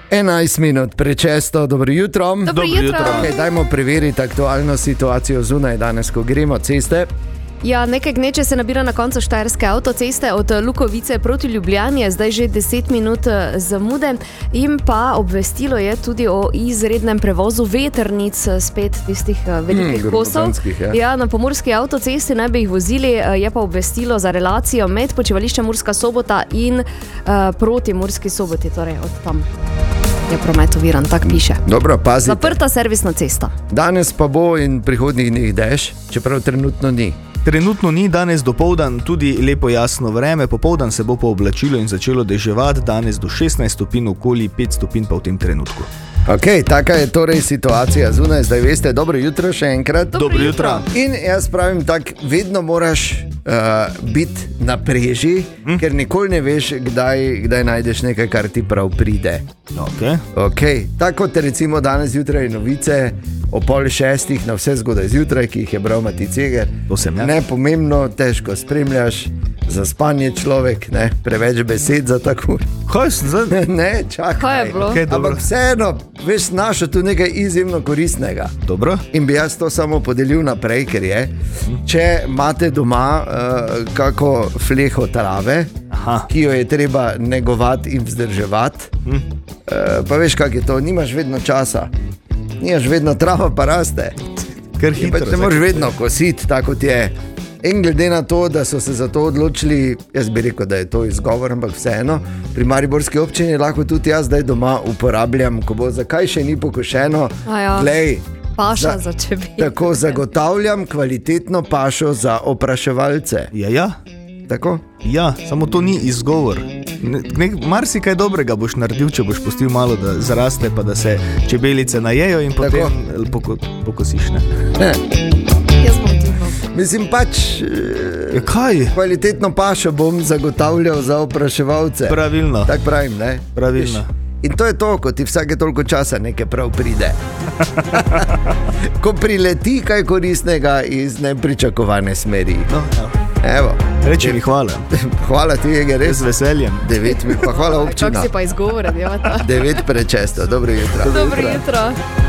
11 minut prečesto, dobro jutro. Dobro jutro. Okay, dajmo preveriti aktualno situacijo zunaj danes, ko gremo ceste. Ja, nekaj gneče se nabira na koncu Štajerske avtoceste od Lukovice proti Ljubljani, je zdaj že 10 minut zamude in pa obvestilo je tudi o izrednem prevozu vetrnic, spet tistih velikih kosov. Ja, na pomurski avtocesti naj bi jih vozili, je pa obvestilo za relacijo med počivališčem Murska Sobota in proti Murski Soboti, torej od tam je promet oviran, tak piše. Dobro, pazite. Zaprta servisna cesta. Danes pa bo in prihodnjih dneh dež, čeprav trenutno ni. Trenutno ni, danes dopoldan tudi lepo jasno vreme, popoldan se bo pooblačilo in začelo deževati, danes do 16 stopinj, okoli 5 stopinj pa v tem trenutku. Ok, taka je torej situacija zunaj, zdaj veste, dobro jutro še enkrat. Dobro jutro. In jaz pravim tak, vedno moraš biti na preži, ker nikoli ne veš, kdaj najdeš nekaj, kar ti prav pride. Ok, tako kot recimo danes zjutraj novice o 5:30 na vse zgodaj zjutraj, ki jih je bral Mati Ceger. Ne, pomembno, težko spremljaš, za spanje človek, ne, preveč besed za tako. Kaj sem zdaj? Ne, čakaj. Kaj je bilo? Ampak vseeno, veš, našel tu nekaj izjemno koristnega. Dobro. In bi jaz to samo podelil naprej, ker je, če imate doma kako fleho trave, ki jo je treba negovati in vzdrževati, pa veš, kak je to, nimaš vedno časa. Nimaš vedno, trava pa raste. Ker hitro. Ne moreš vedno kositi, tako kot je. In glede na to, da so se za to odločili, jaz bi rekel, da je to izgovor, ampak vseeno, pri mariborski občini lahko tudi jaz zdaj doma uporabljam, ko bo zakaj še ni pokošeno. Glej, paša za čebele. Tako zagotavljam kvalitetno pašo za opraševalce. Ja. Tako? Ja, samo to ni izgovor. Marsikaj dobrega boš naredil, če boš pustil malo, da zaraste, pa da se čebelice najejo in potem pokosiš, ne? Jaz bom tiho. Mislim pač, kvalitetno pašo bom zagotavljal za opraševalce. Pravilno. Tak pravim, ne? Pravilno. In to je to, ko ti vsake toliko časa nekaj prav pride. Ko prileti kaj koristnega iz nepričakovane smeri. Evo. Reči mi hvala. Hvala ti, je res. Z veseljem. 9 mi pa hvala občina. Čak si pa izgovore, 9 prečesto, dobro jutro. Dobro jutro.